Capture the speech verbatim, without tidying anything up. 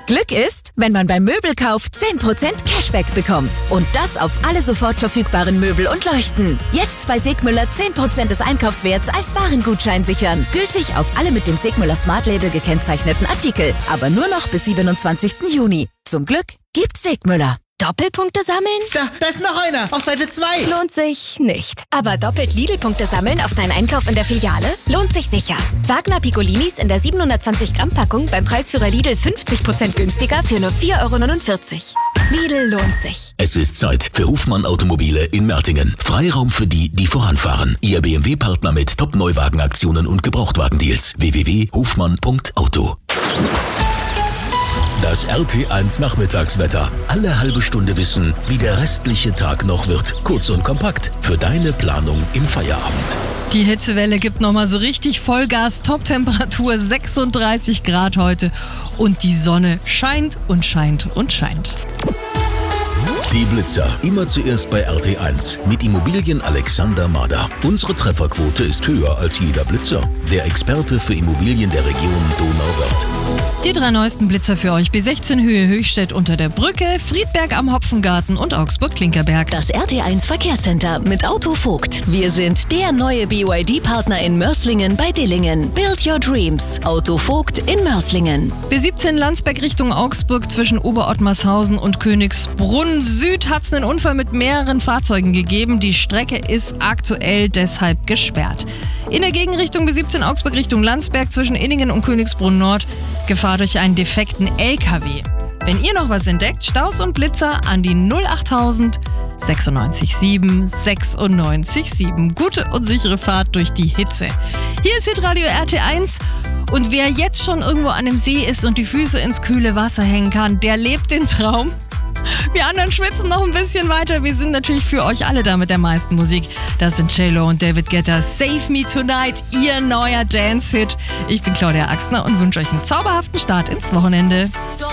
Glück ist, wenn man beim Möbelkauf zehn Prozent Cashback bekommt. Und das auf alle sofort verfügbaren Möbel und Leuchten. Jetzt bei Segmüller zehn Prozent des Einkaufswerts als Warengutschein sichern. Gültig auf alle mit dem Segmüller Smart Label gekennzeichneten Artikel. Aber nur noch bis siebenundzwanzigsten Juni. Zum Glück gibt's Segmüller. Doppelpunkte sammeln? Da, da ist noch einer, auf Seite zwei. Lohnt sich nicht. Aber doppelt Lidl-Punkte sammeln auf deinen Einkauf in der Filiale? Lohnt sich sicher. Wagner Piccolinis in der siebenhundertzwanzig Gramm Packung beim Preisführer Lidl fünfzig Prozent günstiger für nur vier Euro neunundvierzig. Lidl lohnt sich. Es ist Zeit für Hofmann Automobile in Mertingen. Freiraum für die, die voranfahren. Ihr B M W-Partner mit Top-Neuwagenaktionen und Gebrauchtwagendeals. w w w punkt hofmann punkt auto. Das R T eins Nachmittagswetter. Alle halbe Stunde wissen, wie der restliche Tag noch wird. Kurz und kompakt für deine Planung im Feierabend. Die Hitzewelle gibt nochmal so richtig Vollgas. Toptemperatur sechsunddreißig Grad heute. Und die Sonne scheint und scheint und scheint. Die Blitzer. Immer zuerst bei R T eins. Mit Immobilien Alexander Mader. Unsere Trefferquote ist höher als jeder Blitzer. Der Experte für Immobilien der Region Donauwörth. Die drei neuesten Blitzer für euch. B sechzehn Höhe Höchstädt unter der Brücke, Friedberg am Hopfengarten und Augsburg-Klinkerberg. Das R T eins Verkehrscenter mit Auto Vogt. Wir sind der neue B Y D-Partner in Mörslingen bei Dillingen. Build your dreams. Auto Vogt in Mörslingen. B siebzehn Landsberg Richtung Augsburg zwischen Oberottmarshausen und Königsbrunn Süd hat es einen Unfall mit mehreren Fahrzeugen gegeben. Die Strecke ist aktuell deshalb gesperrt. In der Gegenrichtung B siebzehn Augsburg Richtung Landsberg zwischen Inningen und Königsbrunn Nord Gefahr durch einen defekten L K W. Wenn ihr noch was entdeckt, Staus und Blitzer an die null achttausend sechsundneunzig sieben sechsundneunzig sieben. Gute und sichere Fahrt durch die Hitze. Hier ist Hitradio R T eins. Und wer jetzt schon irgendwo an dem See ist und die Füße ins kühle Wasser hängen kann, der lebt den Traum. Wir anderen schwitzen noch ein bisschen weiter. Wir sind natürlich für euch alle da mit der meisten Musik. Das sind J-Lo und David Guetta. Save Me Tonight, ihr neuer Dance-Hit. Ich bin Claudia Axtner und wünsche euch einen zauberhaften Start ins Wochenende.